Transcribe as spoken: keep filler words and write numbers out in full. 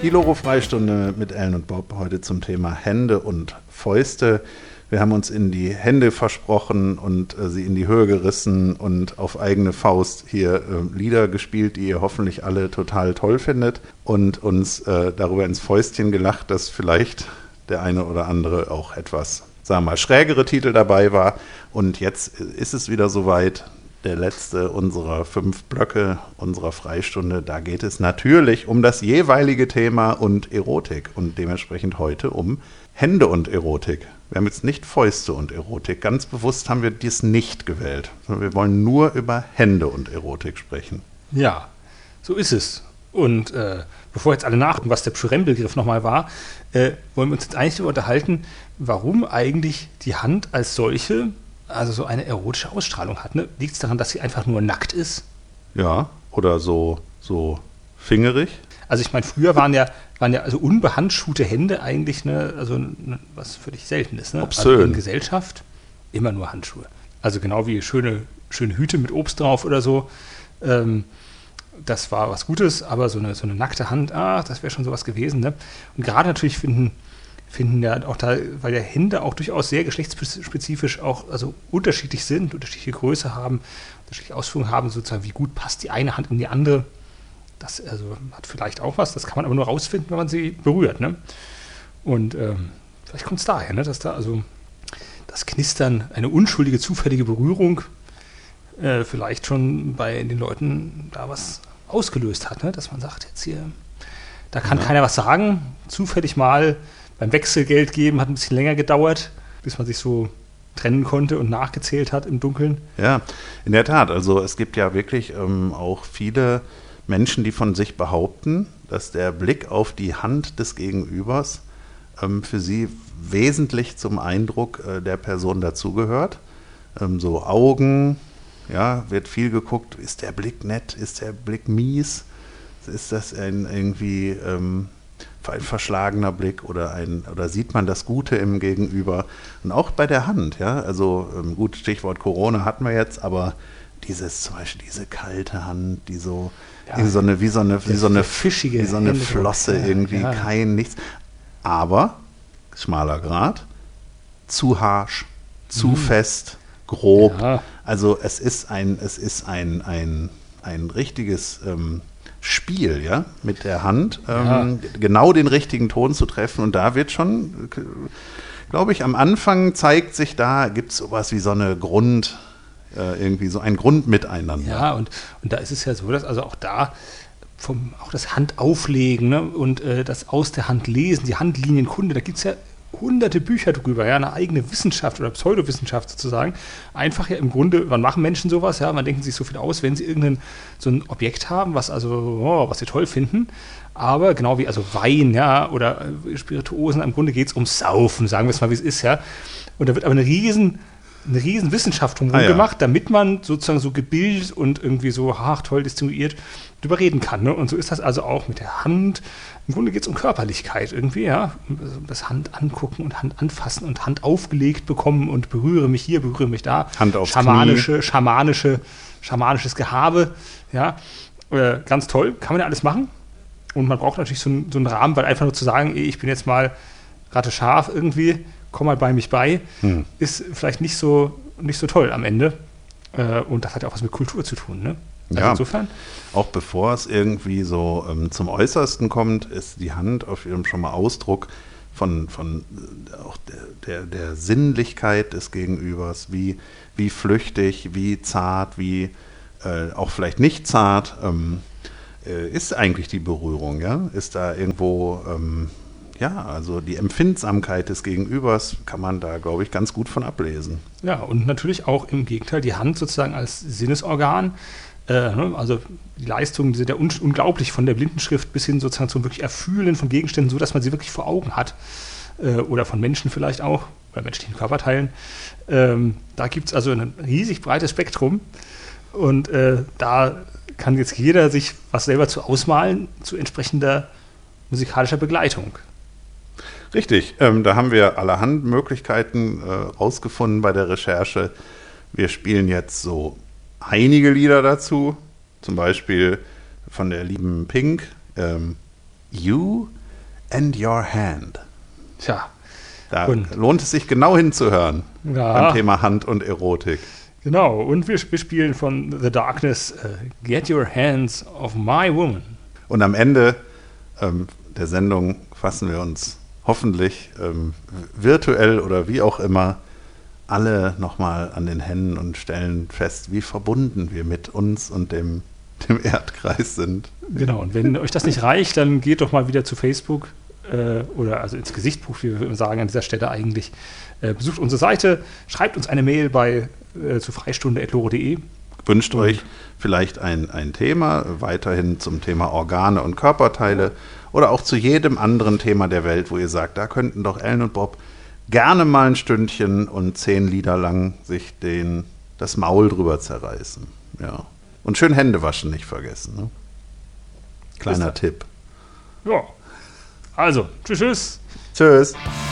Die Loro-Freistunde mit Ellen und Bob heute zum Thema Hände und Fäuste. Wir haben uns in die Hände versprochen und äh, sie in die Höhe gerissen und auf eigene Faust hier äh, Lieder gespielt, die ihr hoffentlich alle total toll findet und uns äh, darüber ins Fäustchen gelacht, dass vielleicht der eine oder andere auch etwas, sagen wir mal, schrägere Titel dabei war. Und jetzt ist es wieder soweit. Der letzte unserer fünf Blöcke unserer Freistunde. Da geht es natürlich um das jeweilige Thema und Erotik und dementsprechend heute um Hände und Erotik. Wir haben jetzt nicht Fäuste und Erotik. Ganz bewusst haben wir dies nicht gewählt. Wir wollen nur über Hände und Erotik sprechen. Ja, so ist es. Und äh, bevor jetzt alle nachdenken, was der Pschyrembelgriff nochmal war, äh, wollen wir uns jetzt eigentlich darüber unterhalten, warum eigentlich die Hand als solche also so eine erotische Ausstrahlung hat. Ne? Liegt es daran, dass sie einfach nur nackt ist? Ja, oder so, so fingerig. Also ich meine, früher waren ja, waren ja also unbehandschuhte Hände eigentlich, ne, also ne, was völlig selten ist. Ne? Obszön. Also in Gesellschaft immer nur Handschuhe. Also genau wie schöne, schöne Hüte mit Obst drauf oder so. Ähm, das war was Gutes, aber so eine, so eine nackte Hand, ach, das wäre schon sowas gewesen. Ne? Und gerade natürlich finden finden ja auch da, weil ja Hände auch durchaus sehr geschlechtsspezifisch auch also unterschiedlich sind, unterschiedliche Größe haben, unterschiedliche Ausführungen haben, sozusagen wie gut passt die eine Hand in die andere. Das also hat vielleicht auch was, das kann man aber nur rausfinden, wenn man sie berührt. Ne? Und ähm, vielleicht kommt es daher, ne, dass da also das Knistern, eine unschuldige, zufällige Berührung äh, vielleicht schon bei den Leuten da was ausgelöst hat, ne? Dass man sagt, jetzt hier, da kann ja keiner was sagen, zufällig mal beim Wechselgeld geben hat ein bisschen länger gedauert, bis man sich so trennen konnte und nachgezählt hat im Dunkeln. Ja, in der Tat. Also es gibt ja wirklich ähm, auch viele Menschen, die von sich behaupten, dass der Blick auf die Hand des Gegenübers ähm, für sie wesentlich zum Eindruck äh, der Person dazugehört. Ähm, so Augen, ja, wird viel geguckt, ist der Blick nett, ist der Blick mies, ist das ein irgendwie Ähm, ein verschlagener Blick oder ein oder sieht man das Gute im Gegenüber und auch bei der Hand, ja, also gut, Stichwort Corona hatten wir jetzt, aber dieses zum Beispiel diese kalte Hand, die so ja, wie so eine wie so eine wie so eine fischige, wie so eine Flosse ja, irgendwie ja. kein nichts, aber schmaler Grat, zu harsch, zu mhm. fest, grob, ja. Also es ist ein es ist ein ein ein richtiges ähm, Spiel, ja, mit der Hand, ähm, ja. genau den richtigen Ton zu treffen. Und da wird schon, glaube ich, am Anfang zeigt sich da, gibt es sowas wie so eine Grund, äh, irgendwie so ein Grundmiteinander. Ja, und, und da ist es ja so, dass also auch da vom, auch das Handauflegen, ne, und äh, das aus der Hand lesen, die Handlinienkunde, da gibt es ja hunderte Bücher drüber, ja, eine eigene Wissenschaft oder Pseudowissenschaft sozusagen. Einfach ja im Grunde, wann machen Menschen sowas, ja, man denken sich so viel aus, wenn sie irgendein so ein Objekt haben, was also, oh, was sie toll finden, aber genau wie also Wein, ja, oder Spirituosen, im Grunde geht es ums Saufen, sagen wir es mal, wie es ist, ja. Und da wird aber eine riesen eine riesen Wissenschaft drumherum ah, ja. gemacht, damit man sozusagen so gebildet und irgendwie so ach, toll distinguiert drüber reden kann. Ne? Und so ist das also auch mit der Hand. Im Grunde geht es um Körperlichkeit irgendwie, ja. Das Hand angucken und Hand anfassen und Hand aufgelegt bekommen und berühre mich hier, berühre mich da. Hand aufs Schamanische, Knie. schamanische, schamanisches Gehabe, ja. Äh, ganz toll, kann man ja alles machen. Und man braucht natürlich so, ein, so einen Rahmen, weil einfach nur zu sagen, ich bin jetzt mal Ratte scharf irgendwie, komm mal bei mich bei, hm. ist vielleicht nicht so, nicht so toll am Ende. Äh, und das hat ja auch was mit Kultur zu tun, ne? Also ja, insofern. Auch bevor es irgendwie so ähm, zum Äußersten kommt, ist die Hand auf ihrem schon mal Ausdruck von, von äh, auch der, der, der Sinnlichkeit des Gegenübers, wie, wie flüchtig, wie zart, wie äh, auch vielleicht nicht zart, ähm, äh, ist eigentlich die Berührung, ja? Ist da irgendwo, ähm, ja, also die Empfindsamkeit des Gegenübers kann man da, glaube ich, ganz gut von ablesen. Ja, und natürlich auch im Gegenteil die Hand sozusagen als Sinnesorgan. Äh, ne? Also die Leistungen sind ja un- unglaublich von der Blindenschrift bis hin sozusagen zum wirklich Erfühlen von Gegenständen, so dass man sie wirklich vor Augen hat. Äh, oder von Menschen vielleicht auch, oder menschlichen Körperteilen. Ähm, da gibt es also ein riesig breites Spektrum. Und äh, da kann jetzt jeder sich was selber zu ausmalen, zu entsprechender musikalischer Begleitung. Richtig, ähm, da haben wir allerhand Möglichkeiten äh, rausgefunden bei der Recherche. Wir spielen jetzt so einige Lieder dazu, zum Beispiel von der lieben Pink, ähm, You and Your Hand. Tja. Da Und- lohnt es sich genau hinzuhören Ja. beim Thema Hand und Erotik. Genau, und wir, wir spielen von The Darkness äh, Get Your Hands Off My Woman. Und am Ende ähm, der Sendung fassen wir uns hoffentlich ähm, virtuell oder wie auch immer alle nochmal an den Händen und stellen fest, wie verbunden wir mit uns und dem, dem Erdkreis sind. Genau, und wenn euch das nicht reicht, dann geht doch mal wieder zu Facebook äh, oder also ins Gesichtbuch, wie wir sagen an dieser Stelle eigentlich. Äh, besucht unsere Seite, schreibt uns eine Mail bei äh, zu freistunde punkt lore punkt de. Wünscht euch vielleicht ein, ein Thema, weiterhin zum Thema Organe und Körperteile oder auch zu jedem anderen Thema der Welt, wo ihr sagt, da könnten doch Ellen und Bob gerne mal ein Stündchen und zehn Lieder lang sich den, das Maul drüber zerreißen. Ja. Und schön Hände waschen nicht vergessen. Ne? Kleiner Tipp. Ja, also, tschüss, tschüss. Tschüss.